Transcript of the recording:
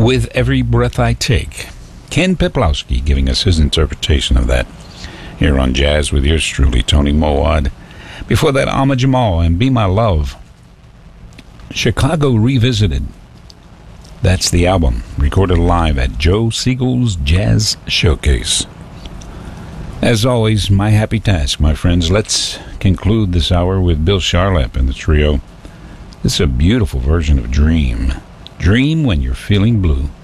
With Every Breath I Take. Ken Peplowski giving us his interpretation of that here on Jazz with yours truly, Tony Mowad. Before that, Ahmad Jamal and Be My Love. Chicago Revisited. That's the album, recorded live at Joe Siegel's Jazz Showcase. As always, my happy task, my friends. Let's conclude this hour with Bill Charlap and the trio. This is a beautiful version of Dream. Dream when you're feeling blue.